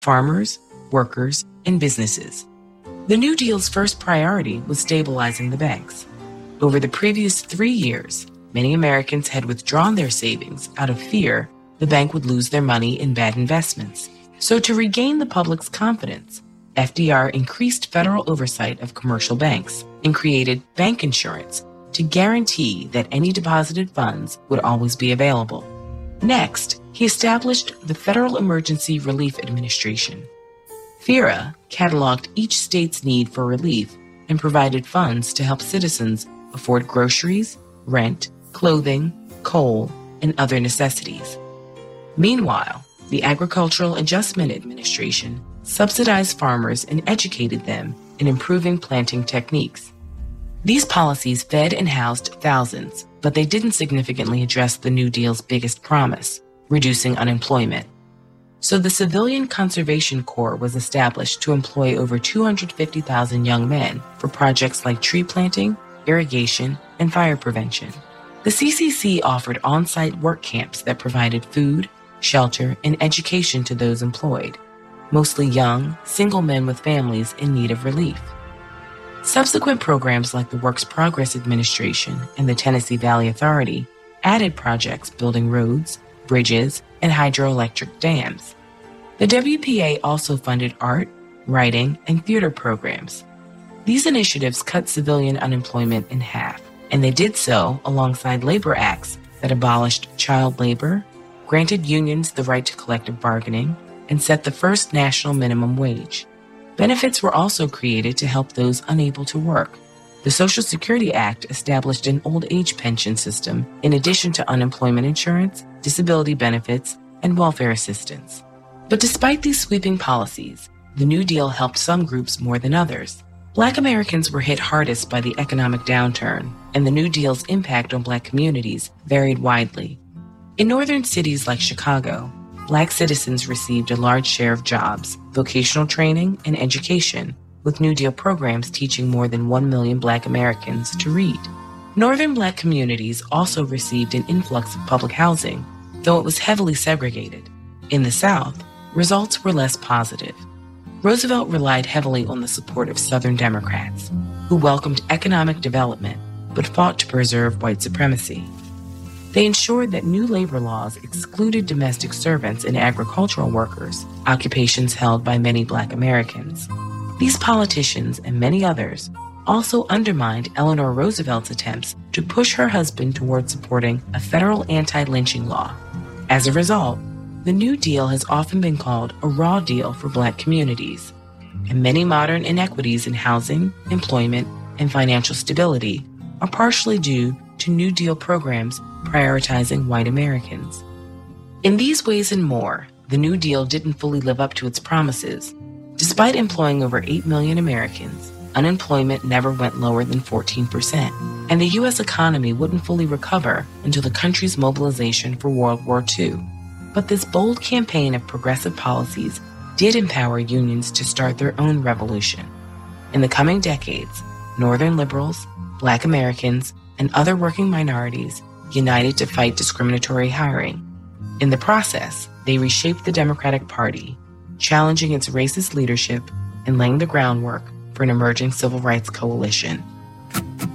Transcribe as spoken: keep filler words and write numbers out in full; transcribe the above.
farmers, workers, and businesses. The New Deal's first priority was stabilizing the banks. Over the previous three years, many Americans had withdrawn their savings out of fear the bank would lose their money in bad investments. So to regain the public's confidence, F D R increased federal oversight of commercial banks and created bank insurance to guarantee that any deposited funds would always be available. Next, he established the Federal Emergency Relief Administration. FERA cataloged each state's need for relief and provided funds to help citizens afford groceries, rent, clothing, coal, and other necessities. Meanwhile, the Agricultural Adjustment Administration subsidized farmers and educated them in improving planting techniques. These policies fed and housed thousands, but they didn't significantly address the New Deal's biggest promise, reducing unemployment. So the Civilian Conservation Corps was established to employ over two hundred fifty thousand young men for projects like tree planting, irrigation, and fire prevention. The C C C offered on-site work camps that provided food, shelter, and education to those employed, mostly young, single men with families in need of relief. Subsequent programs like the Works Progress Administration and the Tennessee Valley Authority added projects building roads, bridges, and hydroelectric dams. The W P A also funded art, writing, and theater programs. These initiatives cut civilian unemployment in half, and they did so alongside labor acts that abolished child labor, granted unions the right to collective bargaining, and set the first national minimum wage. Benefits were also created to help those unable to work. The Social Security Act established an old age pension system in addition to unemployment insurance, disability benefits, and welfare assistance. But despite these sweeping policies, the New Deal helped some groups more than others. Black Americans were hit hardest by the economic downturn, and the New Deal's impact on Black communities varied widely. In northern cities like Chicago, Black citizens received a large share of jobs, vocational training, and education, with New Deal programs teaching more than one million Black Americans to read. Northern Black communities also received an influx of public housing, though it was heavily segregated. In the South, results were less positive. Roosevelt relied heavily on the support of Southern Democrats, who welcomed economic development but fought to preserve white supremacy. They ensured that new labor laws excluded domestic servants and agricultural workers, occupations held by many Black Americans. These politicians and many others also undermined Eleanor Roosevelt's attempts to push her husband toward supporting a federal anti-lynching law. As a result, the New Deal has often been called a raw deal for Black communities, and many modern inequities in housing, employment, and financial stability are partially due to New Deal programs prioritizing white Americans. In these ways and more, the New Deal didn't fully live up to its promises. Despite employing over eight million Americans, unemployment never went lower than fourteen percent, and the U S economy wouldn't fully recover until the country's mobilization for World War Two. But this bold campaign of progressive policies did empower unions to start their own revolution. In the coming decades, Northern liberals, Black Americans, and other working minorities united to fight discriminatory hiring. In the process, they reshaped the Democratic Party, challenging its racist leadership and laying the groundwork for an emerging civil rights coalition.